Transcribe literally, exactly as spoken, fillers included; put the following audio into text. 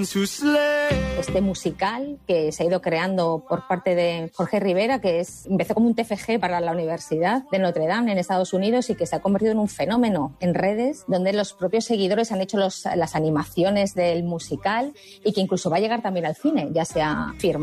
Este musical que se ha ido creando por parte de Jorge Rivera, que es, empezó como un T F G para la Universidad de Notre Dame en Estados Unidos y que se ha convertido en un fenómeno en redes, donde los propios seguidores han hecho los, las animaciones del musical y que incluso va a llegar también al cine, ya se ha firmado.